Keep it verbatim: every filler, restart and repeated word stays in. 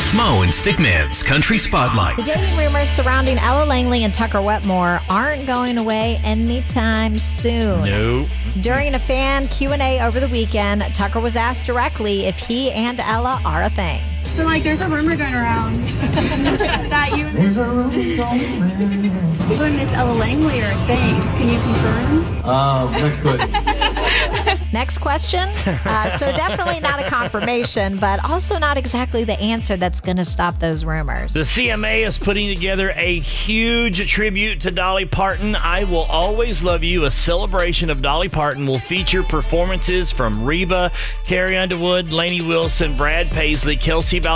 Mo and Stickman's Country Spotlight. The dating rumors surrounding Ella Langley and Tucker Wetmore aren't going away anytime soon. No. During a fan Q and A over the weekend, Tucker was asked directly if he and Ella are a thing. So, like, there's a rumor going around that you you and Miss Ella Langley are a thing. Can you confirm? Uh, next question. Next question. Uh, so definitely not a confirmation, but also not exactly the answer that's going to stop those rumors. The C M A is putting together a huge tribute to Dolly Parton. I Will Always Love You, a celebration of Dolly Parton, will feature performances from Reba, Carrie Underwood, Lainey Wilson, Brad Paisley, Kelsey